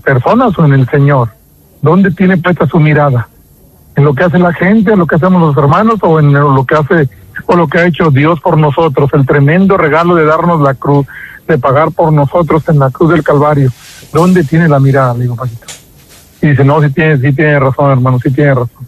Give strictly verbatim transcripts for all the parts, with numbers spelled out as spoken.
personas o en el Señor? ¿Dónde tiene puesta su mirada? ¿En lo que hace la gente, en lo que hacemos los hermanos, o en lo que hace o lo que ha hecho Dios por nosotros? El tremendo regalo de darnos la cruz, de pagar por nosotros en la cruz del Calvario. ¿Dónde tiene la mirada? Le digo, Paquito. Y dice, no, sí tiene, sí tiene razón, hermano, sí tiene razón.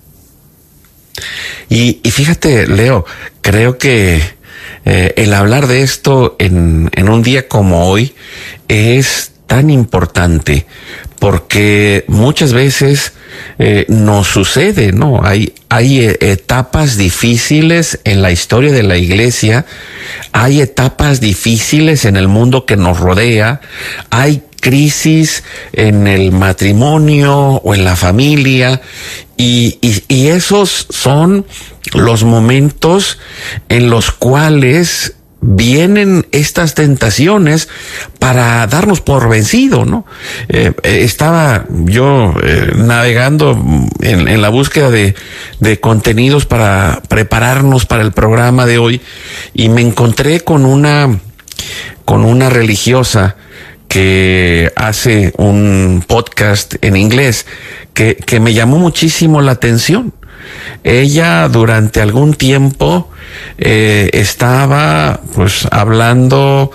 Y, y fíjate, Leo, creo que eh, el hablar de esto en, en un día como hoy es tan importante, porque muchas veces eh, nos sucede, ¿no? Hay, hay etapas difíciles en la historia de la iglesia, hay etapas difíciles en el mundo que nos rodea, hay crisis en el matrimonio o en la familia, y, y, y esos son los momentos en los cuales vienen estas tentaciones para darnos por vencido, ¿no? Eh, estaba yo eh, navegando en, en la búsqueda de, de contenidos para prepararnos para el programa de hoy, y me encontré con una, con una religiosa que hace un podcast en inglés que, que me llamó muchísimo la atención. Ella durante algún tiempo eh, estaba pues hablando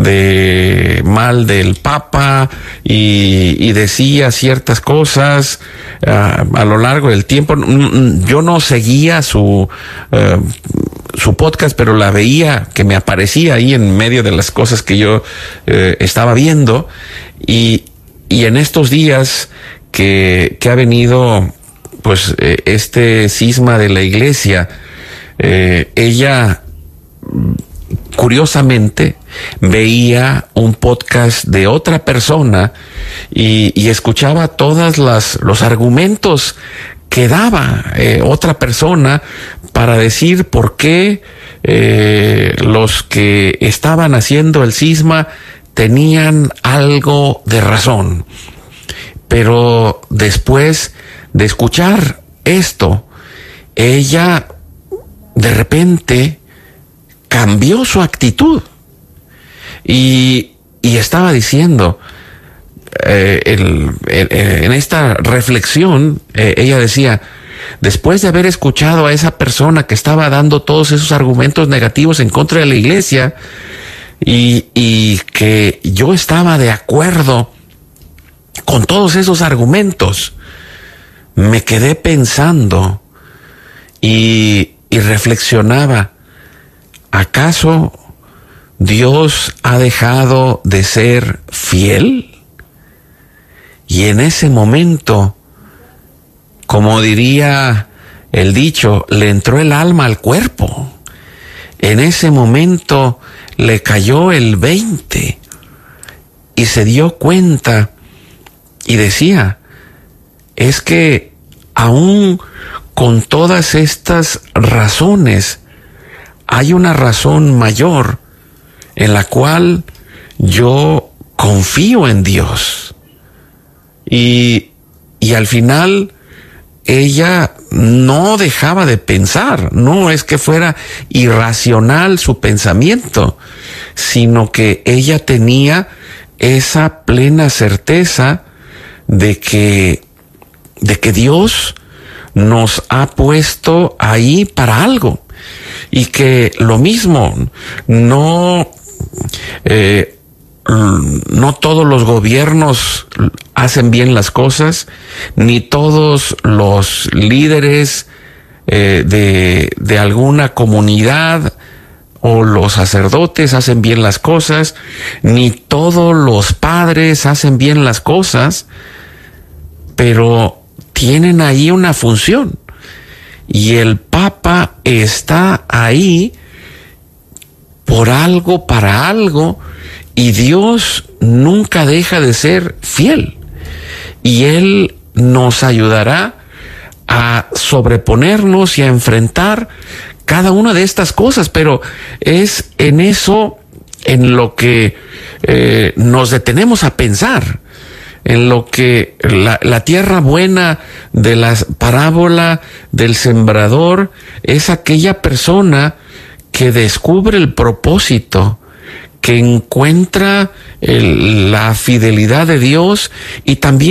de mal del Papa y, y decía ciertas cosas uh, a lo largo del tiempo. Yo no seguía su uh, su podcast, pero la veía que me aparecía ahí en medio de las cosas que yo eh, estaba viendo, y, y en estos días que, que ha venido pues eh, este cisma de la iglesia, eh, ella curiosamente veía un podcast de otra persona y, y escuchaba todas las los argumentos que daba eh, otra persona para decir por qué eh, los que estaban haciendo el cisma tenían algo de razón. Pero después de escuchar esto, ella de repente cambió su actitud y, y estaba diciendo, eh, el, el, en esta reflexión, eh, ella decía, después de haber escuchado a esa persona que estaba dando todos esos argumentos negativos en contra de la iglesia, y, y que yo estaba de acuerdo con todos esos argumentos, me quedé pensando y, y reflexionaba, ¿acaso Dios ha dejado de ser fiel? Y en ese momento, como diría el dicho, le entró el alma al cuerpo. En ese momento le cayó el veinte y se dio cuenta y decía, es que aún con todas estas razones, hay una razón mayor en la cual yo confío en Dios. Y, y al final ella no dejaba de pensar, no es que fuera irracional su pensamiento, sino que ella tenía esa plena certeza de que, de que Dios nos ha puesto ahí para algo, y que lo mismo, no, eh, no todos los gobiernos hacen bien las cosas, ni todos los líderes eh, de, de alguna comunidad o los sacerdotes hacen bien las cosas, ni todos los padres hacen bien las cosas, pero tienen ahí una función. Y el Papa está ahí por algo, para algo, y Dios nunca deja de ser fiel. Y Él nos ayudará a sobreponernos y a enfrentar cada una de estas cosas, pero es en eso en lo que eh, nos detenemos a pensar, en lo que la, la tierra buena de la parábola del sembrador es aquella persona que descubre el propósito, que encuentra el, la fidelidad de Dios, y también